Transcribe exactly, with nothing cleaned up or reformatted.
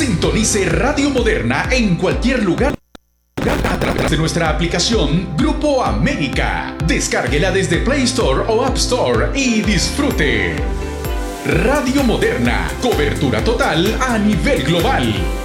Sintonice Radio Moderna en cualquier lugar a través de nuestra aplicación Grupo América. Descárguela desde Play Store o App Store y disfrute. Radio Moderna, cobertura total a nivel global.